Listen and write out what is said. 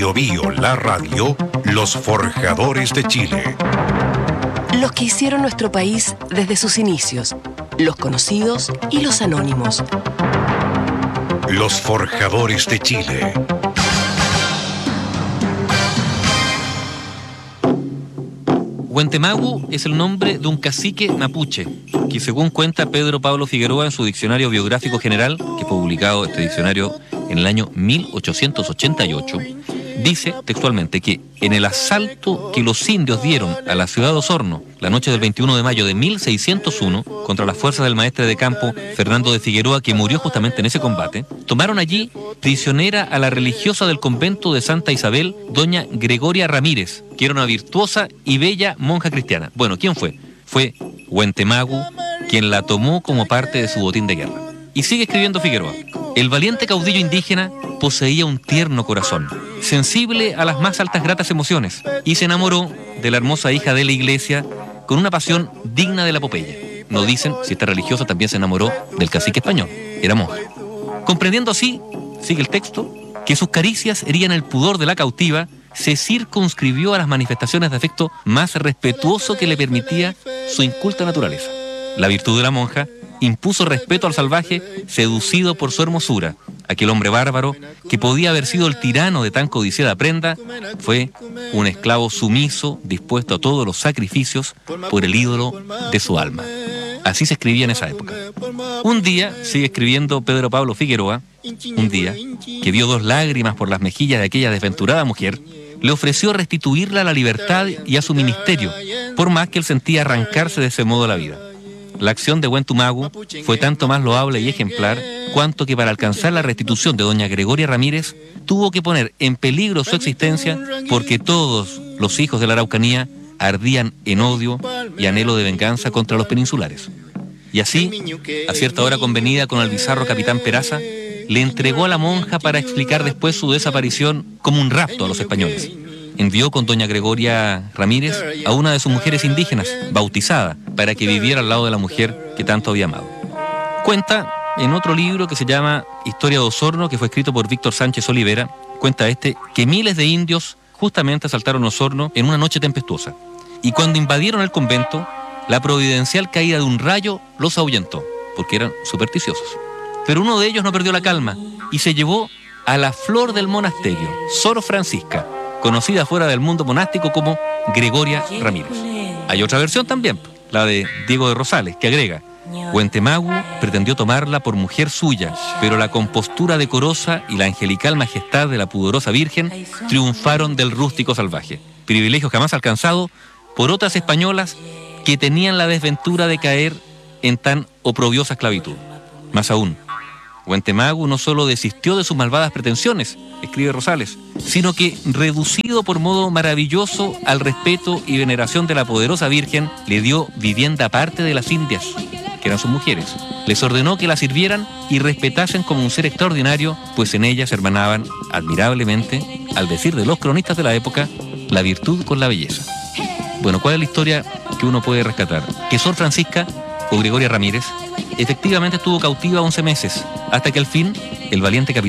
Bio Bio, la radio, los forjadores de Chile. Los que hicieron nuestro país desde sus inicios, los conocidos y los anónimos. Los forjadores de Chile. Huentemagu es el nombre de un cacique mapuche, que según cuenta Pedro Pablo Figueroa en su Diccionario Biográfico General, que fue publicado este diccionario en el año 1888, dice textualmente que en el asalto que los indios dieron a la ciudad de Osorno la noche del 21 de mayo de 1601 contra las fuerzas del maestre de campo Fernando de Figueroa, que murió justamente en ese combate, tomaron allí prisionera a la religiosa del convento de Santa Isabel, doña Gregoria Ramírez, que era una virtuosa y bella monja cristiana. Bueno, ¿quién fue? Fue Huentemagu quien la tomó como parte de su botín de guerra. Y sigue escribiendo Figueroa: el valiente caudillo indígena poseía un tierno corazón, sensible a las más altas gratas emociones, y se enamoró de la hermosa hija de la iglesia con una pasión digna de la epopeya. No dicen si esta religiosa también se enamoró del cacique español, era monja. Comprendiendo así, sigue el texto, que sus caricias herían el pudor de la cautiva, se circunscribió a las manifestaciones de afecto más respetuoso que le permitía su inculta naturaleza. La virtud de la monja impuso respeto al salvaje seducido por su hermosura. Aquel hombre bárbaro, que podía haber sido el tirano de tan codiciada prenda, fue un esclavo sumiso, dispuesto a todos los sacrificios por el ídolo de su alma. Así se escribía en esa época. Un día, sigue escribiendo Pedro Pablo Figueroa, un día, que vio 2 lágrimas por las mejillas de aquella desventurada mujer, le ofreció restituirla a la libertad y a su ministerio, por más que él sentía arrancarse de ese modo la vida. La acción de Huentemagu fue tanto más loable y ejemplar, cuanto que para alcanzar la restitución de doña Gregoria Ramírez, tuvo que poner en peligro su existencia, porque todos los hijos de la Araucanía ardían en odio y anhelo de venganza contra los peninsulares. Y así, a cierta hora convenida con el bizarro capitán Peraza, le entregó a la monja para explicar después su desaparición como un rapto a los españoles. Envió con doña Gregoria Ramírez a una de sus mujeres indígenas, bautizada, para que viviera al lado de la mujer que tanto había amado. Cuenta en otro libro que se llama Historia de Osorno, que fue escrito por Víctor Sánchez Olivera, cuenta que miles de indios justamente asaltaron Osorno en una noche tempestuosa. Y cuando invadieron el convento, la providencial caída de un rayo los ahuyentó, porque eran supersticiosos. Pero uno de ellos no perdió la calma y se llevó a la flor del monasterio, Sor Francisca, conocida fuera del mundo monástico como Gregoria Ramírez. Hay otra versión también, la de Diego de Rosales, que agrega: Huentemagu pretendió tomarla por mujer suya, pero la compostura decorosa y la angelical majestad de la pudorosa virgen triunfaron del rústico salvaje, privilegio jamás alcanzado por otras españolas que tenían la desventura de caer en tan oprobiosa esclavitud. Más aún, Huentemagu no solo desistió de sus malvadas pretensiones, escribe Rosales, sino que, reducido por modo maravilloso al respeto y veneración de la poderosa Virgen, le dio vivienda aparte de las indias, que eran sus mujeres. Les ordenó que la sirvieran y respetasen como un ser extraordinario, pues en ellas hermanaban admirablemente, al decir de los cronistas de la época, la virtud con la belleza. Bueno, ¿cuál es la historia que uno puede rescatar? Que Sor Francisca, o Gregoria Ramírez, efectivamente estuvo cautiva 11 meses, hasta que al fin el valiente capitán